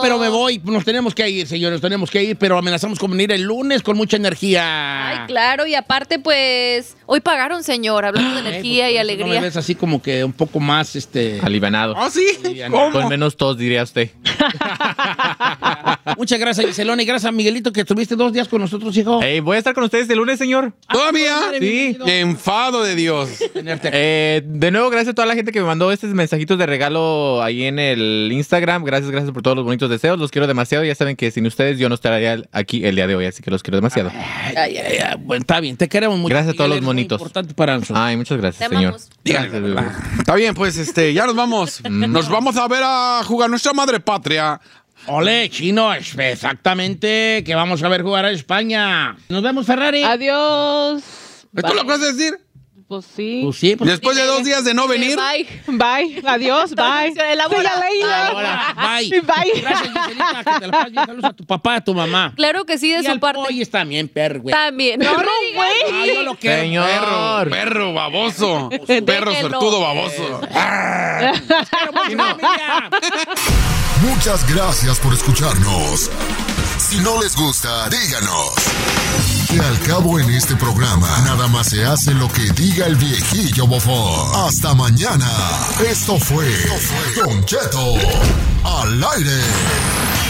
pero me voy. Nos tenemos que ir, señores, tenemos que ir, pero amenazamos con venir el lunes con mucha energía. Ay, claro, y aparte, pues, hoy pagaron, señor, hablando de energía y alegría. No me ves así como que un poco más, alivianado. ¿Ah, sí? ¿Cómo? Con menos tos, diría usted. Muchas gracias, Giselona, y gracias a Miguelito que estuviste 2 días con nosotros, hijo. Voy a estar con ustedes el lunes, señor. ¿Todavía? Sí. ¡Qué enfado de Dios! De nuevo, gracias a toda la gente que me mandó estos mensajitos de regalo ahí en el Instagram. Gracias por todos los bonitos deseos. Los quiero demasiado. Ya saben que sin ustedes yo no estaría aquí el día de hoy, así que los quiero demasiado. Bueno, está bien, te queremos mucho. Gracias a todos los Miguel, es monitos. muy importante para nosotros. Ay, muchas gracias, señor. Gracias, bebé. Está bien, pues ya nos vamos. Nos vamos a ver a jugar nuestra madre patria. Ole, chino, exactamente, que vamos a ver jugar a España. Nos vemos, Ferrari. Adiós. ¿Esto lo acabas de decir? Pues sí. Pues sí, pues Después de 2 días de no venir. Bye. Adiós. Bye. Elabora. Ahora, bye. Bye. Gracias, Giselita, que te la pases bien. Saludos a tu papá, a tu mamá. Claro que sí, de Y su al parte. Polly también, perro, güey. También. No, güey. Ah, yo lo quiero. Señor. Perro baboso. Perro sortudo baboso. Muchas gracias por escucharnos. Si no les gusta, díganos. Que al cabo en este programa, nada más se hace lo que diga el viejillo bofón. Hasta mañana. Esto fue Don Cheto al aire.